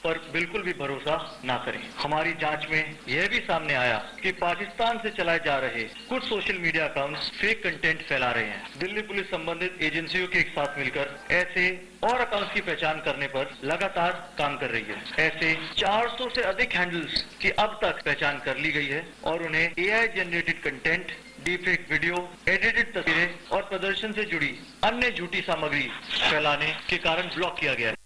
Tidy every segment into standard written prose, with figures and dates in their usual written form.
पर बिल्कुल भी भरोसा ना करें। हमारी जांच में यह भी सामने आया कि पाकिस्तान से चलाए जा रहे कुछ social media accounts fake content फैला रहे हैं। दिल्ली पुलिस संबंधित एजेंसियों के साथ मिलकर ऐसे और अकाउंट्स की पहचान करने पर लगातार काम कर रही है। ऐसे 400 से अधिक हैंडल्स की अब तक पहचान कर ली गई है और उन्हें AI generated content, deepfake video, edited तस्वीरें और प्रदर्शन से जुड़ी अन्य झूठी सामग्री फैलाने के कारण ब्लॉक किया गया है।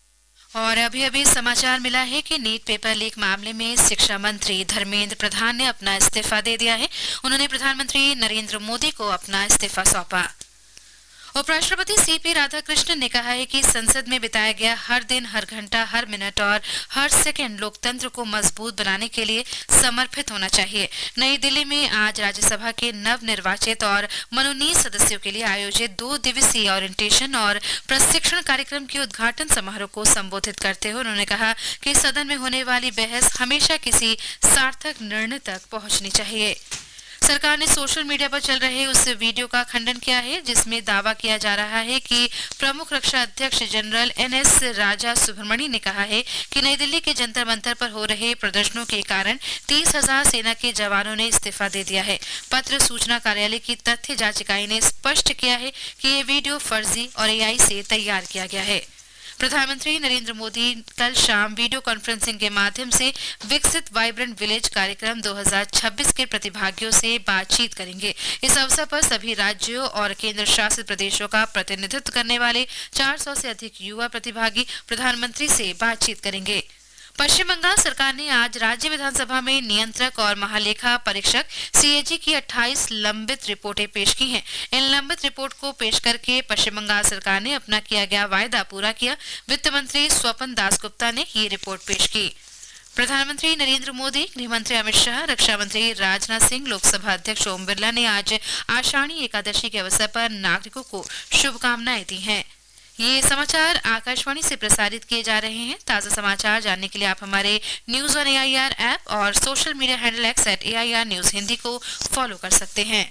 और अभी समाचार मिला है कि नीट पेपर लीक मामले में शिक्षा मंत्री धर्मेंद्र प्रधान ने अपना इस्तीफा दे दिया है। उन्होंने प्रधानमंत्री नरेंद्र मोदी को अपना इस्तीफा सौंपा। उपराष्ट्रपति CP राधाकृष्णन ने कहा है कि संसद में बिताया गया हर दिन, हर घंटा, हर मिनट और हर सेकंड लोकतंत्र को मजबूत बनाने के लिए समर्पित होना चाहिए। नई दिल्ली में आज राज्यसभा के नवनिर्वाचित और मनोनीत सदस्यों के लिए आयोजित 2 दिवसीय ओरिएंटेशन और प्रशिक्षण कार्यक्रम के उद्घाटन समारोह को संबोधित करते हुए उन्होंने कहा कि सदन में होने वाली बहस हमेशा किसी सार्थक निर्णय तक पहुंचनी चाहिए। सरकार ने सोशल मीडिया पर चल रहे उस वीडियो का खंडन किया है जिसमें दावा किया जा रहा है कि प्रमुख रक्षा अध्यक्ष जनरल NS राजा सुब्रमण्यम ने कहा है कि नई दिल्ली के जंतर मंतर पर हो रहे प्रदर्शनों के कारण 30,000 सेना के जवानों ने इस्तीफा दे दिया है। पत्र सूचना कार्यालय की तथ्य जांच इकाई ने स्पष्ट किया है कि ये वीडियो फर्जी और AI से तैयार किया गया है। प्रधानमंत्री नरेंद्र मोदी कल शाम वीडियो कॉन्फ्रेंसिंग के माध्यम से विकसित वाइब्रेंट विलेज कार्यक्रम 2026 के प्रतिभागियों से बातचीत करेंगे। इस अवसर पर सभी राज्यों और केंद्र शासित प्रदेशों का प्रतिनिधित्व करने वाले 400 से अधिक युवा प्रतिभागी प्रधानमंत्री से बातचीत करेंगे। पश्चिम बंगाल सरकार ने आज राज्य विधानसभा में नियंत्रक और महालेखा परीक्षक CAG की 28 लंबित रिपोर्टें पेश की हैं। इन लंबित रिपोर्ट को पेश करके पश्चिम बंगाल सरकार ने अपना किया गया वायदा पूरा किया। वित्त मंत्री स्वपन दासगुप्ता ने ये रिपोर्ट पेश की। प्रधानमंत्री नरेंद्र मोदी, गृह मंत्री अमित शाह, रक्षा मंत्री राजनाथ सिंह, लोकसभा अध्यक्ष ओम बिरला ने आज आषाढ़ी एकादशी के अवसर पर नागरिकों को शुभकामनाएं दी हैं। ये समाचार आकाशवाणी से प्रसारित किए जा रहे हैं। ताजा समाचार जानने के लिए आप हमारे न्यूज ऑन AIR ऐप और social media handle X @AIR news Hindi को फॉलो कर सकते हैं।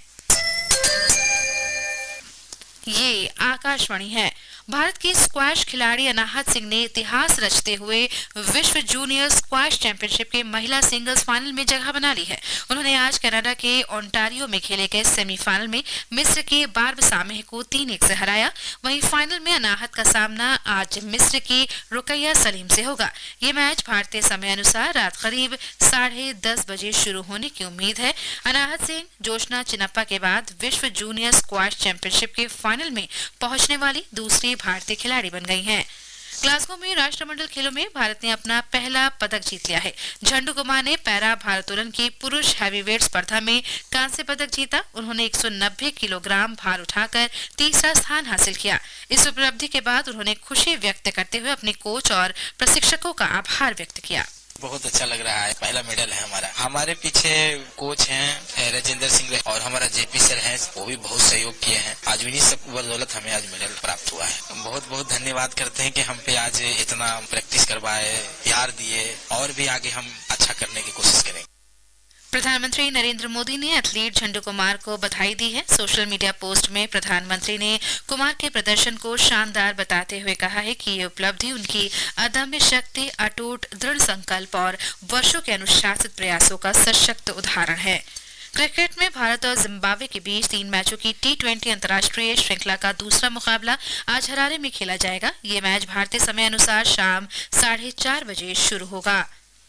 ये आकाशवाणी है। भारत की स्क्वैश खिलाड़ी अनाहत सिंह ने इतिहास रचते हुए विश्व जूनियर स्क्वैश चैंपियनशिप के महिला सिंगल्स फाइनल में जगह बना ली है। उन्होंने आज कनाडा के ओंटारियो में खेले गए सेमीफाइनल में मिस्र के बार्ब सामेह को 3-1 से हराया। वहीं फाइनल में अनाहत का सामना आज मिस्र की रुकैया सलीम से होगा। ये मैच भारतीय समय अनुसार रात करीब 10:30 बजे शुरू होने की उम्मीद है। अनाहत सिंह जोशना चिनप्पा के बाद विश्व जूनियर स्क्वैश चैंपियनशिप के फाइनल में पहुंचने वाली दूसरी भारतीय खिलाड़ी बन गई हैं। ग्लासगो में राष्ट्रमंडल खेलों में भारत ने अपना पहला पदक जीत लिया है। झंडू कुमार ने पैरा भारोत्तोलन की पुरुष हैवीवेट स्पर्धा में कांस्य पदक जीता। उन्होंने 190 किलोग्राम भार उठाकर तीसरा स्थान हासिल किया। इस उपलब्धि के बाद उन्होंने खुशी व्यक्त करते हुए अपने कोच और प्रशिक्षकों का आभार व्यक्त किया। बहुत अच्छा लग रहा है, पहला मेडल है हमारा। हमारे पीछे कोच हैं राजेंद्र सिंह और हमारा JP सर हैं, वो भी बहुत सहयोग किए हैं। आज उन्हीं सब बदौलत हमें आज मेडल प्राप्त हुआ है। बहुत बहुत धन्यवाद करते हैं कि हम पे आज इतना प्रैक्टिस करवाए, प्यार दिए और भी आगे हम अच्छा करने की कोशिश करेंगे। प्रधानमंत्री नरेंद्र मोदी ने एथलीट झंडू कुमार को बधाई दी है। सोशल मीडिया पोस्ट में प्रधानमंत्री ने कुमार के प्रदर्शन को शानदार बताते हुए कहा है कि ये उपलब्धि उनकी अदम्य शक्ति, अटूट दृढ़ संकल्प और वर्षों के अनुशासित प्रयासों का सशक्त उदाहरण है। क्रिकेट में भारत और जिम्बाब्वे के बीच 3 मैचों की T20 अंतर्राष्ट्रीय श्रृंखला का दूसरा मुकाबला आज हरारे में खेला जाएगा। ये मैच भारतीय समय अनुसार शाम 4:30 बजे शुरू होगा।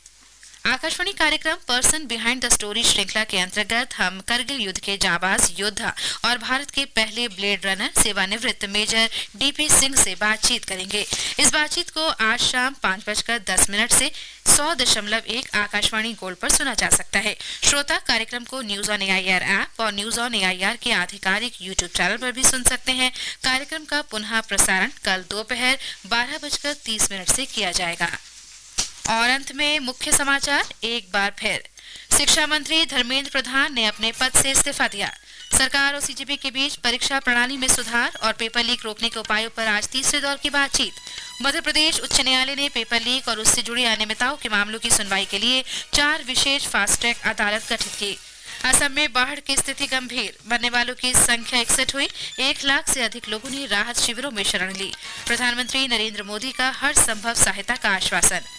आकाशवाणी कार्यक्रम पर्सन बिहाइंड द स्टोरी श्रृंखला के अंतर्गत हम करगिल युद्ध के जाबाज योद्धा और भारत के पहले ब्लेड रनर सेवानिवृत्त मेजर DP सिंह से बातचीत करेंगे। इस बातचीत को आज शाम 5:10 से 100.1 आकाशवाणी गोल्ड पर सुना जा सकता है। श्रोता कार्यक्रम को न्यूज ऑन AIR ऐप और न्यूज ऑन AIR के आधिकारिक YouTube चैनल पर भी सुन सकते हैं। कार्यक्रम का पुनः प्रसारण कल दोपहर 12:30 से किया जाएगा। और अंत में मुख्य समाचार एक बार फिर। शिक्षा मंत्री धर्मेंद्र प्रधान ने अपने पद से इस्तीफा दिया। सरकार और CGP के बीच परीक्षा प्रणाली में सुधार और पेपर लीक रोकने के उपायों पर आज तीसरे दौर की बातचीत। मध्य प्रदेश उच्च न्यायालय ने पेपर लीक और उससे जुड़ी अनियमितताओं के मामलों की सुनवाई के लिए 4 विशेष फास्ट ट्रैक अदालत गठित की। असम में बाढ़ की स्थिति गंभीर, मरने वालों की संख्या 61 हुई। 1 लाख से अधिक लोगों ने राहत शिविरों में शरण ली। प्रधानमंत्री नरेंद्र मोदी का हर संभव सहायता का आश्वासन।